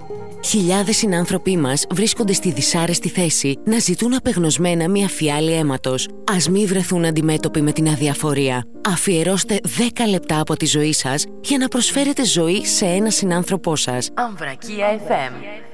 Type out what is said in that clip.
Χιλιάδες συνάνθρωποι μας βρίσκονται στη δυσάρεστη θέση να ζητούν απεγνωσμένα μια φιάλη αίματος. Ας μη βρεθούν αντιμέτωποι με την αδιαφορία. Αφιερώστε 10 λεπτά από τη ζωή σας για να προσφέρετε ζωή σε ένα συνάνθρωπό σας. Αμβρακία FM.